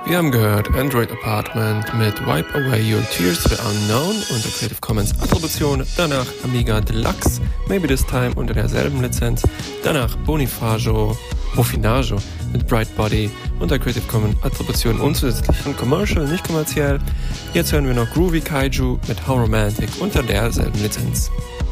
Wir haben gehört Android Apartment mit Wipe Away Your Tears the Unknown unter Creative Commons Attribution, danach Amiga Deluxe, Maybe This Time unter derselben Lizenz, danach Bofinaggio mit Bright Body unter Creative Commons Attribution unzusätzlich und Commercial, nicht kommerziell. Jetzt hören wir noch Groovy Kaiju mit How Romantic unter derselben Lizenz.